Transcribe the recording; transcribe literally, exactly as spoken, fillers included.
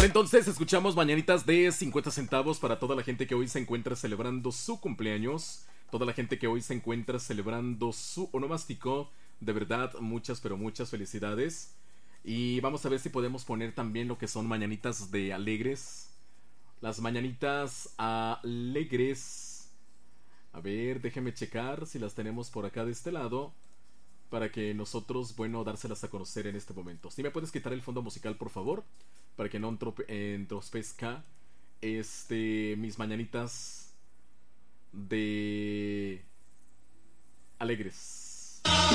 Sale, entonces, escuchamos mañanitas de cincuenta centavos para toda la gente que hoy se encuentra celebrando su cumpleaños. Toda la gente que hoy se encuentra celebrando su onomástico. De verdad, muchas, pero muchas felicidades. Y vamos a ver si podemos poner también lo que son mañanitas de alegres. Las mañanitas alegres. A ver, déjenme checar si las tenemos por acá de este lado, para que nosotros, bueno, dárselas a conocer en este momento. Si me puedes quitar el fondo musical, por favor, para que no entrope- entrospezca este, mis mañanitas de alegres.